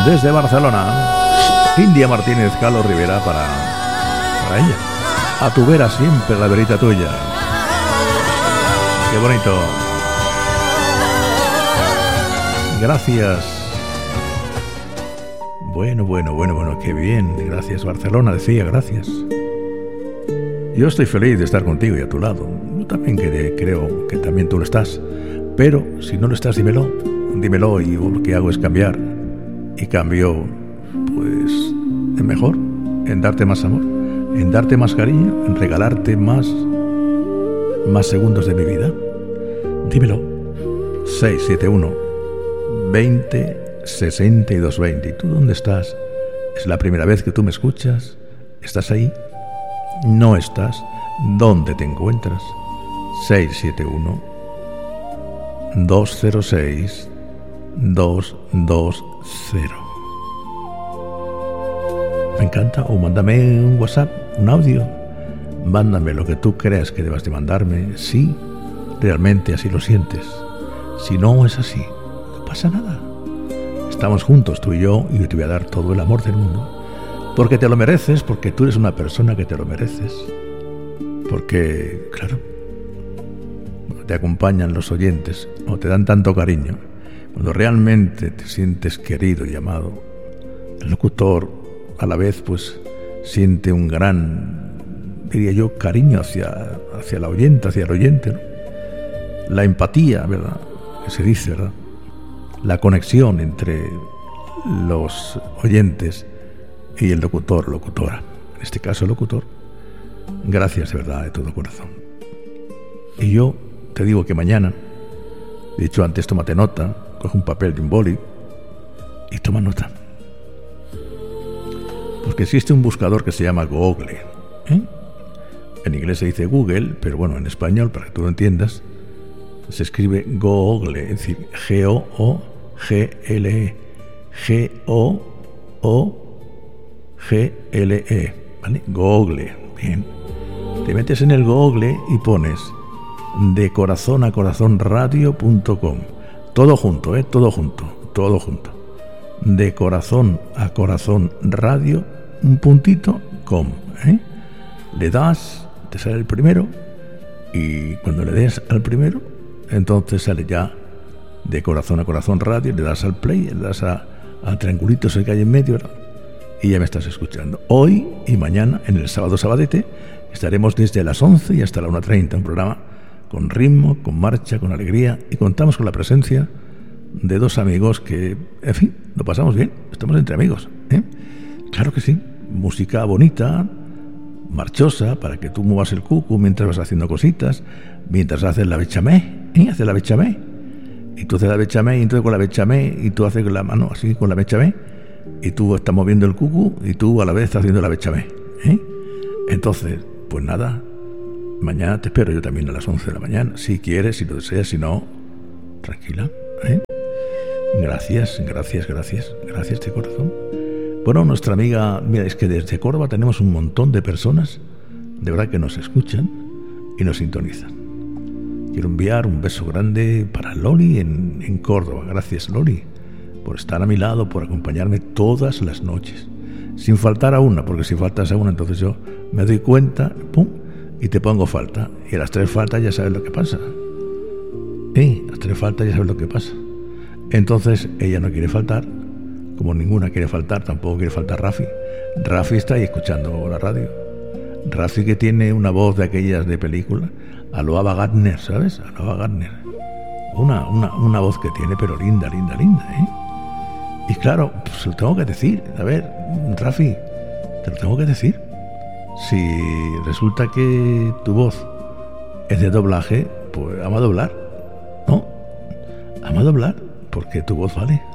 Desde Barcelona, India Martínez, Carlos Rivera para ella. A tu vera siempre la verita tuya. Qué bonito. Gracias. Bueno, qué bien. Gracias, Barcelona, decía, gracias. Yo estoy feliz de estar contigo y a tu lado. Yo también creo que también tú lo estás. Pero si no lo estás, dímelo, y yo lo que hago es cambiar. Y cambio, pues, en mejor, en darte más amor, en darte más cariño, en regalarte más segundos de mi vida. Dímelo. 671 20 62 20. ¿Y tú dónde estás? ¿Es la primera vez que tú me escuchas? ¿Estás ahí? ¿No estás? ¿Dónde te encuentras? 671 206 220. Me encanta. O mándame un WhatsApp, un audio. Mándame lo que tú creas que debas de mandarme, si realmente así lo sientes. Si no es así, no pasa nada. Estamos juntos, tú y yo te voy a dar todo el amor del mundo. Porque te lo mereces, porque tú eres una persona que te lo mereces. Porque, claro, te acompañan los oyentes, o te dan tanto cariño, cuando realmente te sientes querido y amado, el locutor a la vez pues siente un gran, diría yo, cariño hacia la oyente, hacia el oyente, ¿no? La empatía, ¿verdad? Que se dice, ¿verdad? La conexión entre los oyentes y el locutor, locutora, en este caso el locutor. Gracias de verdad, de todo corazón. Y yo te digo que mañana, he dicho antes, tómate nota, coge un papel y un boli y toma nota. Porque existe un buscador que se llama Google, ¿eh? En inglés se dice Google, pero bueno, en español, para que tú lo entiendas, se escribe Google, es decir, Google, Google, ¿vale? Google, bien. Te metes en el Google y pones de corazón a corazón radio.com. Todo junto, todo junto. De corazón a corazón radio, .com, ¿eh? Le das, te sale el primero, y cuando le des al primero, entonces sale ya de corazón a corazón radio, le das al play, le das al triangulito ese que hay en medio, ¿verdad? Y ya me estás escuchando. Hoy y mañana, en el sábado sabadete, estaremos desde las 11 y hasta la 1:30, un programa con ritmo, con marcha, con alegría, y contamos con la presencia de dos amigos que, en fin, lo pasamos bien, estamos entre amigos, ¿eh? Claro que sí, música bonita, marchosa, para que tú muevas el cucu mientras vas haciendo cositas, mientras haces la bechamé, haces la bechamé, y tú haces la bechamé, y entonces con la bechamé, y tú haces con la mano así, con la bechamé, y tú estás moviendo el cucu, y tú a la vez estás haciendo la bechamé, ¿eh? Entonces, pues nada, mañana te espero yo también a las 11 de la mañana, si quieres, si lo deseas, si no, tranquila, ¿eh? Gracias de corazón. Bueno, nuestra amiga, mira, es que desde Córdoba tenemos un montón de personas, de verdad, que nos escuchan y nos sintonizan. Quiero enviar un beso grande para Loli en Córdoba. Gracias, Loli, por estar a mi lado, por acompañarme todas las noches, sin faltar a una, porque si faltas a una, entonces yo me doy cuenta, pum, y te pongo falta. Y a las 3 faltas ya sabes lo que pasa. A las 3 faltas ya sabes lo que pasa. Entonces ella no quiere faltar, como ninguna quiere faltar, tampoco quiere faltar Rafi. Rafi está ahí escuchando la radio. Rafi, que tiene una voz de aquellas de película, a lo Ava Gardner, ¿sabes? A lo Ava Gardner. Una voz que tiene, pero linda, ¿eh? Y claro, pues lo tengo que decir. A ver, Rafi, te lo tengo que decir. Si resulta que tu voz es de doblaje, pues ama doblar, ¿no? Ama doblar, porque tu voz vale.